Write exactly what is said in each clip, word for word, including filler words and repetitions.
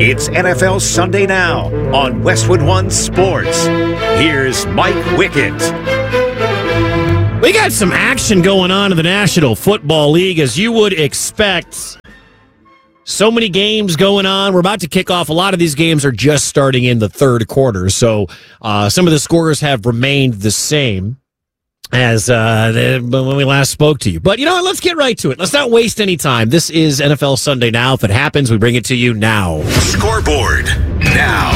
It's N F L Sunday Now on Westwood One Sports. Here's Mike Wickett. We got some action going on in the National Football League, as you would expect. So many games going on. We're about to kick off. A lot of these games are just starting in the third quarter, so uh, some of the scores have remained the same as uh, the, when we last spoke to you. But, you know what? Let's get right to it. Let's not waste any time. This is N F L Sunday Now. If it happens, we bring it to you now. Scoreboard now.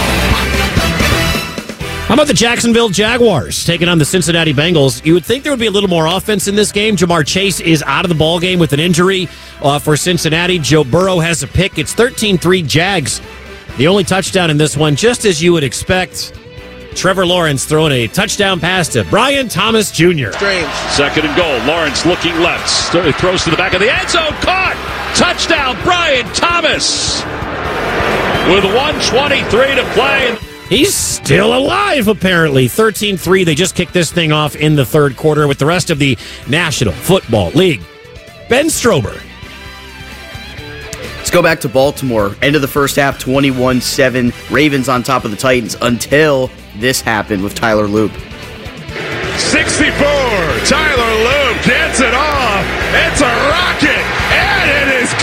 How about the Jacksonville Jaguars taking on the Cincinnati Bengals? You would think there would be a little more offense in this game. Jamar Chase is out of the ballgame with an injury uh, for Cincinnati. Joe Burrow has a pick. It's thirteen three Jags. The only touchdown in this one, just as you would expect. Trevor Lawrence throwing a touchdown pass to Brian Thomas Junior Strange. Second and goal. Lawrence looking left. Throws to the back of the end zone. Caught. Touchdown, Brian Thomas. With one twenty-three to play. He's still alive, apparently. thirteen three. They just kicked this thing off in the third quarter with the rest of the National Football League. Ben Strober. Let's go back to Baltimore. End of the first half, twenty-one seven. Ravens on top of the Titans until this happened with Tyler Loop. sixty-four. Tyler Loop gets it off. It's a rocket, and it is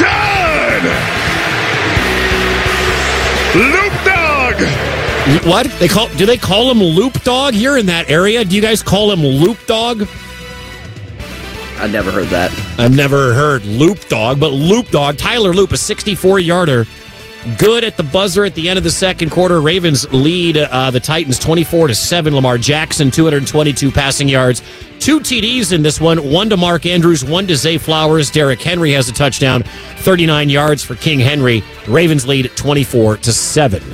good. Loop dog. What? They call? Do they call him Loop Dog here in that area? Do you guys call him Loop Dog? I never heard that. I've never heard Loop Dog, but Loop Dog. Tyler Loop, a sixty-four yarder. Good at the buzzer at the end of the second quarter. Ravens lead uh, the Titans twenty-four to seven. Lamar Jackson, two hundred twenty-two passing yards. Two T Ds in this one. One to Mark Andrews, one to Zay Flowers. Derrick Henry has a touchdown. thirty-nine yards for King Henry. Ravens lead twenty-four to seven.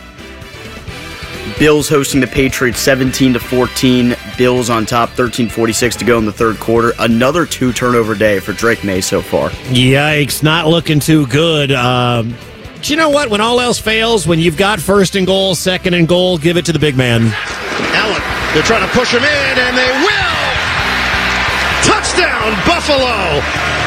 Bills hosting the Patriots seventeen to fourteen. Bills on top, thirteen forty-six to go in the third quarter. Another two turnover day for Drake May so far. Yikes, not looking too good. Um, but you know what? When all else fails, when you've got first and goal, second and goal, give it to the big man. Allen, they're trying to push him in, and they will! Touchdown, Buffalo!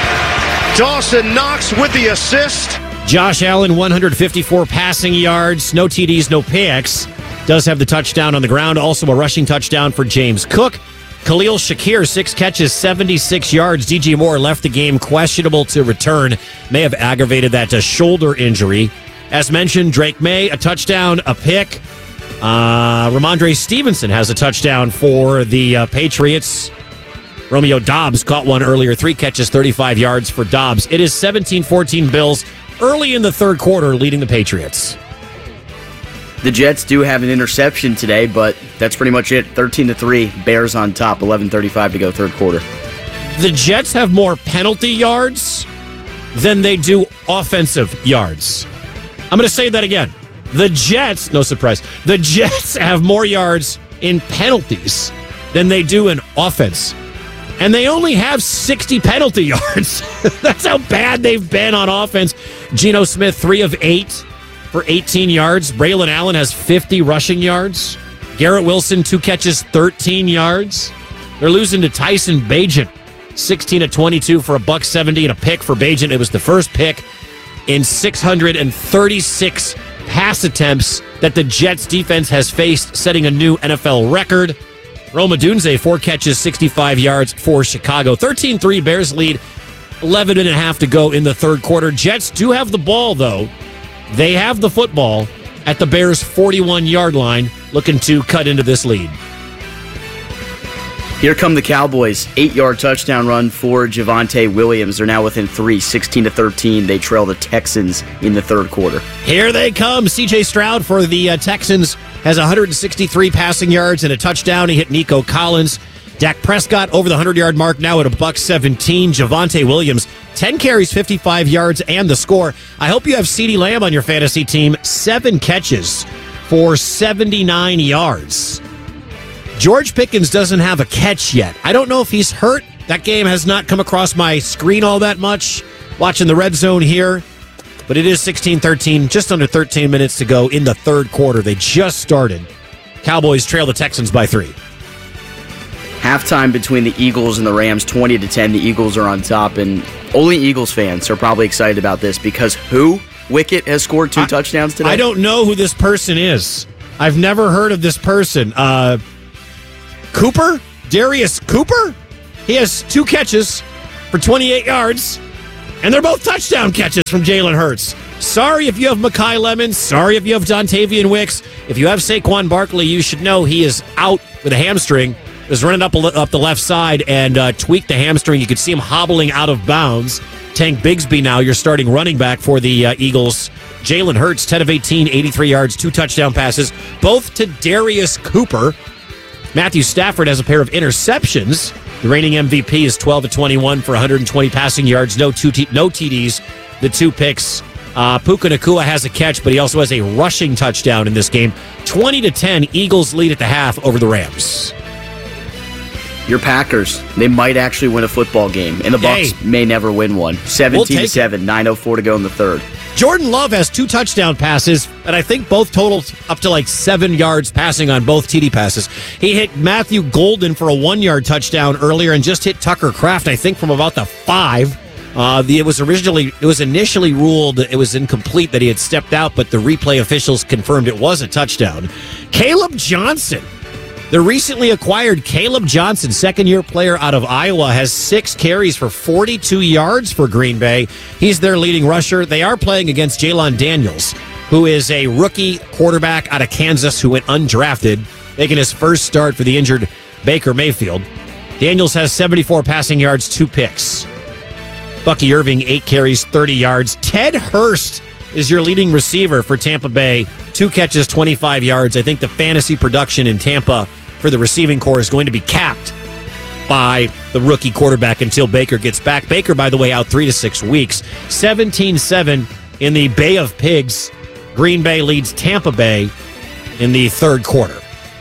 Dawson Knox with the assist. Josh Allen, one hundred fifty-four passing yards, no T Ds, no picks. Does have the touchdown on the ground. Also a rushing touchdown for James Cook. Khalil Shakir, six catches, seventy-six yards. D J Moore left the game questionable to return. May have aggravated that uh, shoulder injury. As mentioned, Drake May, a touchdown, a pick. Uh, Ramondre Stevenson has a touchdown for the uh, Patriots. Romeo Dobbs caught one earlier. Three catches, thirty-five yards for Dobbs. It is seventeen fourteen Bills early in the third quarter leading the Patriots. The Jets do have an interception today, but that's pretty much it. thirteen to three, Bears on top, eleven thirty-five to go third quarter. The Jets have more penalty yards than they do offensive yards. I'm going to say that again. The Jets, no surprise, the Jets have more yards in penalties than they do in offense. And they only have sixty penalty yards. That's how bad they've been on offense. Geno Smith, three of eight. For eighteen yards. Braylon Allen has fifty rushing yards. Garrett Wilson, two catches, thirteen yards. They're losing to Tyson Bagent, sixteen of twenty-two for a buck seventy and a pick for Bagent. It was the first pick in six hundred thirty-six pass attempts that the Jets defense has faced, setting a new N F L record. Rome Odunze, four catches, sixty-five yards for Chicago. thirteen three Bears lead, eleven and a half to go in the third quarter. Jets do have the ball, though. They have the football at the Bears' forty-one-yard line, looking to cut into this lead. Here come the Cowboys. Eight-yard touchdown run for Javonte Williams. They're now within three, sixteen to thirteen. They trail the Texans in the third quarter. Here they come. C J Stroud for the uh, Texans has one hundred sixty-three passing yards and a touchdown. He hit Nico Collins. Dak Prescott over the hundred-yard mark now at a buck seventeen. Javonte Williams, ten carries, fifty-five yards, and the score. I hope you have CeeDee Lamb on your fantasy team. Seven catches for seventy-nine yards. George Pickens doesn't have a catch yet. I don't know if he's hurt. That game has not come across my screen all that much. Watching the red zone here. But it is sixteen thirteen, just under thirteen minutes to go in the third quarter. They just started. Cowboys trail the Texans by three. Halftime between the Eagles and the Rams, twenty to ten. The Eagles are on top, and only Eagles fans are probably excited about this because who Wicket has scored two I, touchdowns today. I don't know who this person is. I've never heard of this person. Uh, Cooper? Darius Cooper? He has two catches for twenty-eight yards, and they're both touchdown catches from Jalen Hurts. Sorry if you have Mekhi Lemons. Sorry if you have Dontavian Wicks. If you have Saquon Barkley, you should know he is out with a hamstring. He was running up, up the left side and uh, tweaked the hamstring. You could see him hobbling out of bounds. Tank Bigsby now, your starting running back for the uh, Eagles. Jalen Hurts, ten of eighteen, eighty-three yards, two touchdown passes, both to Darius Cooper. Matthew Stafford has a pair of interceptions. The reigning M V P is twelve of twenty-one for one hundred twenty passing yards, no two t- no T Ds, the two picks. Uh, Puka Nacua has a catch, but he also has a rushing touchdown in this game. twenty to ten, Eagles lead at the half over the Rams. Your Packers, they might actually win a football game, and the Bucs Hey. may never win one. seventeen to seven, nine oh four to go in the third. Jordan Love has two touchdown passes, and I think both totaled up to like seven yards passing on both T D passes. He hit Matthew Golden for a one-yard touchdown earlier and just hit Tucker Kraft, I think, from about the five. Uh, the, it was originally, it was initially ruled it was incomplete that he had stepped out, but the replay officials confirmed it was a touchdown. Caleb Johnson, the recently acquired Caleb Johnson, second-year player out of Iowa, has six carries for forty-two yards for Green Bay. He's their leading rusher. They are playing against Jalen Daniels, who is a rookie quarterback out of Kansas who went undrafted, making his first start for the injured Baker Mayfield. Daniels has seventy-four passing yards, two picks. Bucky Irving, eight carries, thirty yards. Ted Hurst is your leading receiver for Tampa Bay. Two catches, twenty-five yards. I think the fantasy production in Tampa for the receiving corps is going to be capped by the rookie quarterback until Baker gets back. Baker, by the way, out three to six weeks. seventeen seven in the Bay of Pigs. Green Bay leads Tampa Bay in the third quarter.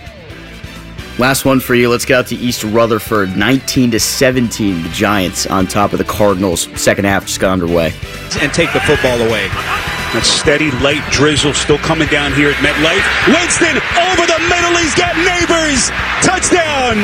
Last one for you. Let's get out to East Rutherford. nineteen to seventeen, the Giants on top of the Cardinals. Second half just got underway. And take the football away. That steady, light drizzle still coming down here at MetLife. Winston over the middle. He's got Neighbors. Touchdown.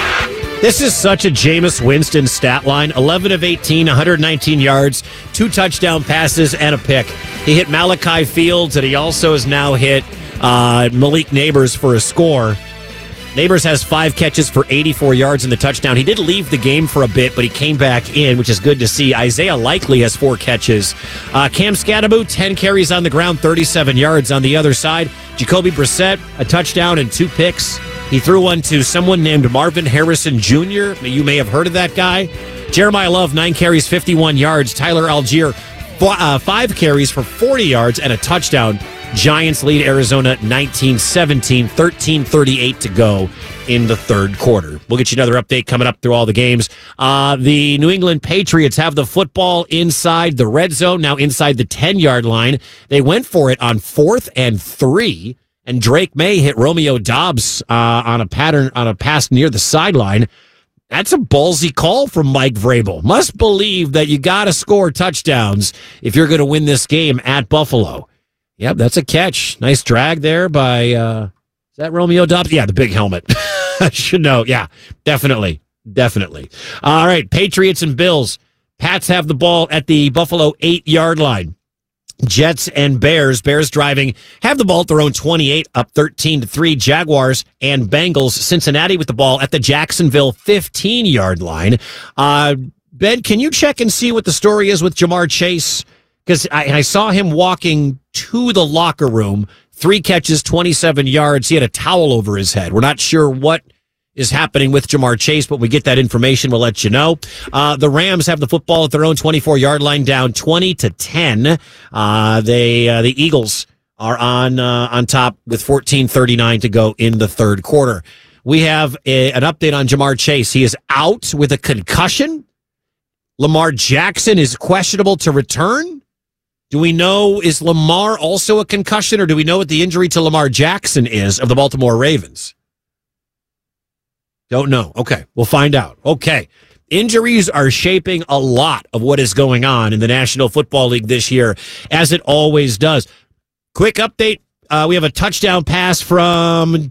This is such a Jameis Winston stat line. eleven of eighteen, one hundred nineteen yards, two touchdown passes, and a pick. He hit Malachi Fields, and he also has now hit uh, Malik Neighbors for a score. Neighbors has five catches for eighty-four yards in the touchdown. He did leave the game for a bit, but he came back in, which is good to see. Isaiah Likely has four catches. Uh, Cam Scatterbo, ten carries on the ground, thirty-seven yards on the other side. Jacoby Brissett, a touchdown and two picks. He threw one to someone named Marvin Harrison Junior You may have heard of that guy. Jeremiah Love, nine carries, fifty-one yards. Tyler Algier, four, uh, five carries for forty yards and a touchdown. Giants lead Arizona nineteen seventeen, thirteen thirty-eight to go in the third quarter. We'll get you another update coming up through all the games. Uh, the New England Patriots have the football inside the red zone, now inside the ten-yard line. They went for it on fourth and three, and Drake May hit Romeo Doubs uh, on a pattern on a pass near the sideline. That's a ballsy call from Mike Vrabel. Must believe that you got to score touchdowns if you're going to win this game at Buffalo. Yep, that's a catch. Nice drag there by, uh, is that Romeo Doubs? Yeah, the big helmet. I should know. Yeah, definitely. Definitely. All right, Patriots and Bills. Pats have the ball at the Buffalo eight-yard line. Jets and Bears. Bears driving, have the ball at their own twenty-eight, up thirteen to three. Jaguars and Bengals. Cincinnati with the ball at the Jacksonville fifteen-yard line. Uh, Ben, can you check and see what the story is with Jamar Chase? Because I, I saw him walking to the locker room, three catches, twenty-seven yards. He had a towel over his head. We're not sure what is happening with Jamar Chase, but we get that information, we'll let you know. Uh, the Rams have the football at their own twenty-four-yard line, down twenty to ten. Uh, they uh, the Eagles are on uh, on top with fourteen thirty-nine to go in the third quarter. We have a, an update on Jamar Chase. He is out with a concussion. Lamar Jackson is questionable to return. Do we know, is Lamar also a concussion, or do we know what the injury to Lamar Jackson is of the Baltimore Ravens? Don't know. Okay, we'll find out. Okay. Injuries are shaping a lot of what is going on in the National Football League this year, as it always does. Quick update. Uh, we have a touchdown pass from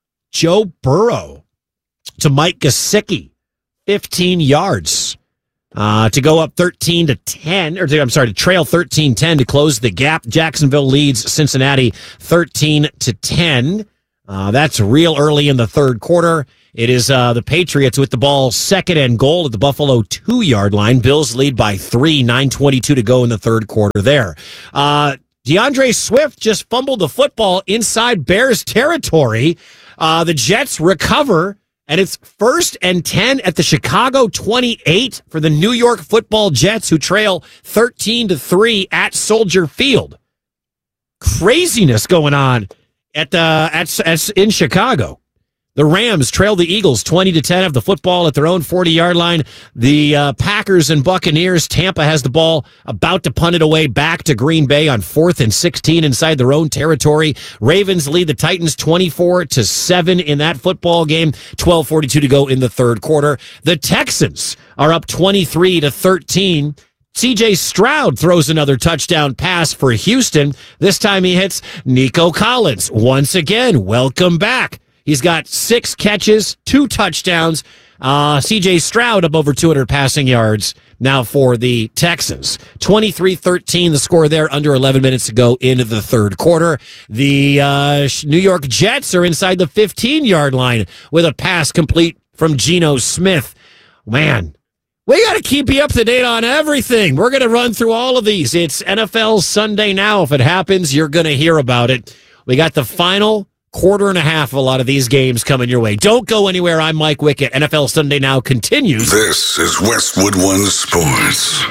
Joe Burrow to Mike Gesicki. fifteen yards. Uh, to go up thirteen to ten, or to, I'm sorry, to trail thirteen ten to close the gap. Jacksonville leads Cincinnati thirteen to ten. Uh, that's real early in the third quarter. It is uh, the Patriots with the ball second and goal at the Buffalo two-yard line. Bills lead by three, nine twenty-two to go in the third quarter there. Uh, DeAndre Swift just fumbled the football inside Bears territory. Uh, the Jets recover, and it's first and ten at the Chicago twenty-eight for the New York Football Jets, who trail thirteen to three at Soldier Field. Craziness going on at the at, at in Chicago. The Rams trail the Eagles twenty to ten, have the football at their own forty-yard line. The uh, Packers and Buccaneers, Tampa has the ball, about to punt it away back to Green Bay on fourth and sixteen inside their own territory. Ravens lead the Titans twenty-four to seven in that football game. twelve forty-two to go in the third quarter. The Texans are up twenty-three to thirteen. C J Stroud throws another touchdown pass for Houston. This time he hits Nico Collins. Once again, welcome back. He's got six catches, two touchdowns. Uh, C J Stroud up over two hundred passing yards now for the Texans. twenty-three thirteen, the score there, under eleven minutes to go into the third quarter. The uh, New York Jets are inside the fifteen-yard line with a pass complete from Geno Smith. Man, we got to keep you up to date on everything. We're going to run through all of these. It's N F L Sunday Now. If it happens, you're going to hear about it. We got the final quarter and a half of a lot of these games coming your way. Don't go anywhere. I'm Mike Wickett. N F L Sunday Now continues. This is Westwood One Sports.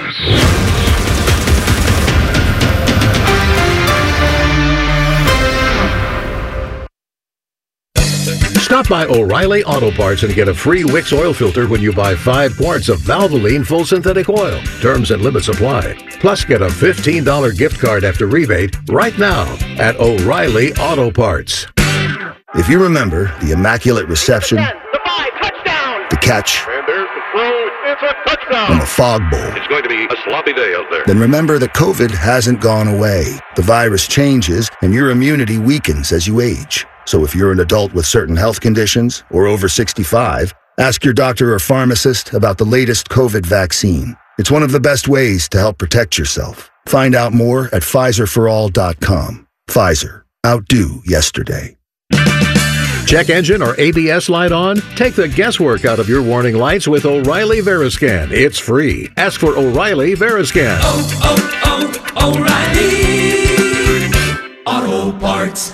Stop by O'Reilly Auto Parts and get a free Wix oil filter when you buy five quarts of Valvoline full synthetic oil. Terms and limits apply. Plus, get a fifteen dollars gift card after rebate right now at O'Reilly Auto Parts. If you remember the Immaculate Reception, the five, touchdown, the catch, and there's the throw, it's a touchdown, and the Fog Bowl, it's going to be a sloppy day out there. Then remember that COVID hasn't gone away. The virus changes, and your immunity weakens as you age. So if you're an adult with certain health conditions or over sixty-five, ask your doctor or pharmacist about the latest COVID vaccine. It's one of the best ways to help protect yourself. Find out more at Pfizer for all dot com. Pfizer. Outdo yesterday. Check engine or A B S light on? Take the guesswork out of your warning lights with O'Reilly Veriscan. It's free. Ask for O'Reilly Veriscan. Oh, oh, oh, O'Reilly Auto Parts.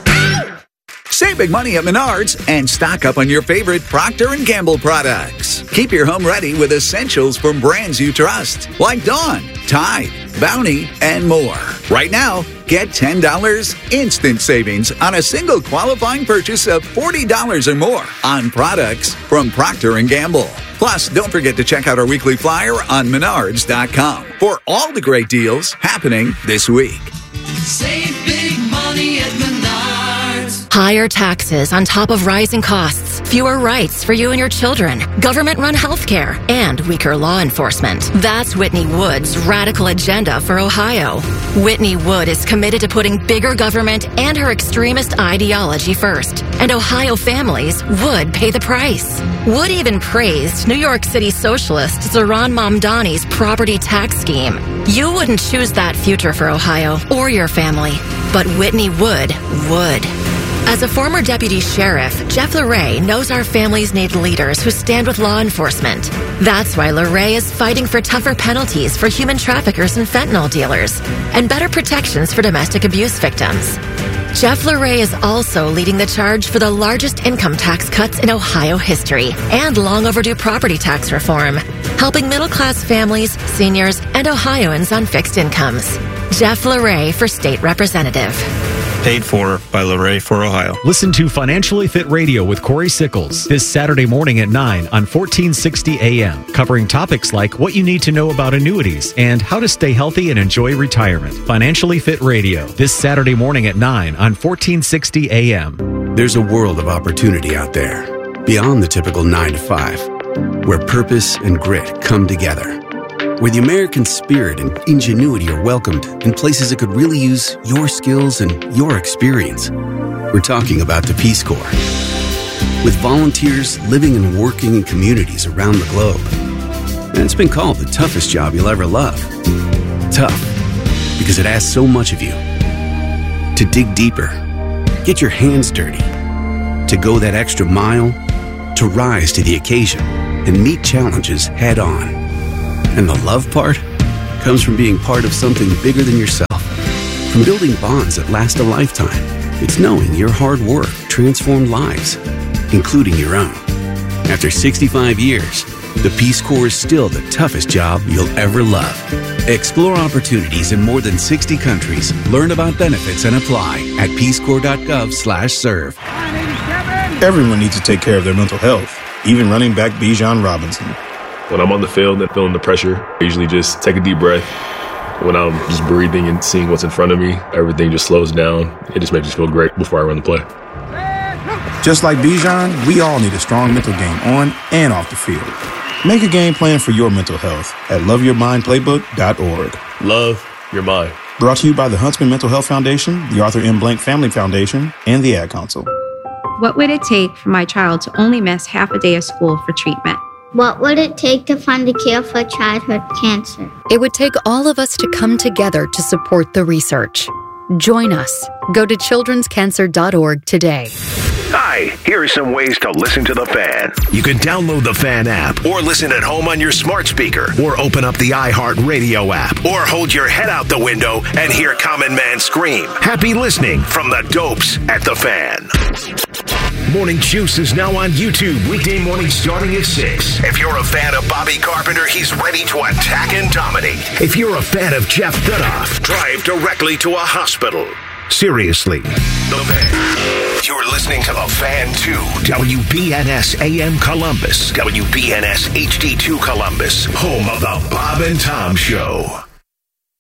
Save big money at Menards and stock up on your favorite Procter and Gamble products. Keep your home ready with essentials from brands you trust, like Dawn, Tide, Bounty, and more. Right now, get ten dollars instant savings on a single qualifying purchase of forty dollars or more on products from Procter and Gamble. Plus, don't forget to check out our weekly flyer on Menards dot com for all the great deals happening this week. Save big money at Menards. Higher taxes on top of rising costs, fewer rights for you and your children, government-run healthcare, and weaker law enforcement. That's Whitney Wood's radical agenda for Ohio. Whitney Wood is committed to putting bigger government and her extremist ideology first, and Ohio families would pay the price. Wood even praised New York City socialist Zohran Mamdani's property tax scheme. You wouldn't choose that future for Ohio or your family, but Whitney Wood would. As a former deputy sheriff, Jeff LaRae knows our families need leaders who stand with law enforcement. That's why LaRae is fighting for tougher penalties for human traffickers and fentanyl dealers, and better protections for domestic abuse victims. Jeff LaRae is also leading the charge for the largest income tax cuts in Ohio history and long overdue property tax reform, helping middle-class families, seniors, and Ohioans on fixed incomes. Jeff LaRae for State Representative. Paid for by LaRae for Ohio. Listen to Financially Fit Radio with Corey Sickles this Saturday morning at nine on fourteen sixty A M, covering topics like what you need to know about annuities and how to stay healthy and enjoy retirement. Financially Fit Radio this Saturday morning at nine on fourteen sixty A M. There's a world of opportunity out there, beyond the typical nine to five, where purpose and grit come together. Where the American spirit and ingenuity are welcomed in places that could really use your skills and your experience. We're talking about the Peace Corps. With volunteers living and working in communities around the globe. And it's been called the toughest job you'll ever love. Tough, because it asks so much of you. To dig deeper, get your hands dirty, to go that extra mile, to rise to the occasion and meet challenges head on. And the love part comes from being part of something bigger than yourself. From building bonds that last a lifetime, it's knowing your hard work transformed lives, including your own. After sixty-five years, the Peace Corps is still the toughest job you'll ever love. Explore opportunities in more than sixty countries. Learn about benefits and apply at peacecorps.gov slash serve. Everyone needs to take care of their mental health, even running back Bijan Robinson. When I'm on the field and feeling the pressure, I usually just take a deep breath. When I'm just breathing and seeing what's in front of me, everything just slows down. It just makes me feel great before I run the play. Just like Bijan, we all need a strong mental game on and off the field. Make a game plan for your mental health at love your mind playbook dot org. Love your mind. Brought to you by the Huntsman Mental Health Foundation, the Arthur M. Blank Family Foundation, and the Ad Council. What would it take for my child to only miss half a day of school for treatment? What would it take to find a cure for childhood cancer? It would take all of us to come together to support the research. Join us. Go to children's cancer dot org today. Hi, here are some ways to listen to The Fan. You can download the Fan app, or listen at home on your smart speaker, or open up the iHeartRadio app, or hold your head out the window and hear Common Man scream. Happy listening from the Dopes at The Fan. Morning Juice is now on YouTube, weekday morning starting at six. If you're a fan of Bobby Carpenter, he's ready to attack and dominate. If you're a fan of Jeff Goodoff, drive directly to a hospital. Seriously, The Fan. You're listening to The Fan two, W B N S A M Columbus, W B N S H D two Columbus, home of the Bob and Tom Show.